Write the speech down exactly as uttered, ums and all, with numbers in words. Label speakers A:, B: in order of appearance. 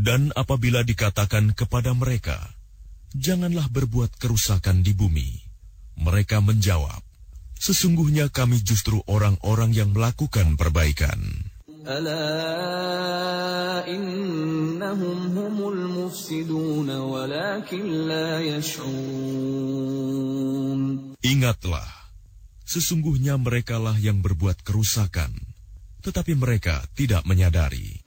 A: Dan apabila dikatakan kepada mereka, janganlah berbuat kerusakan di bumi, mereka menjawab, sesungguhnya kami justru orang-orang yang melakukan perbaikan.
B: Ala innahum humul mufsidun walakin la yash'urun.
A: Ingatlah, sesungguhnya merekalah yang berbuat kerusakan, tetapi mereka tidak menyadari.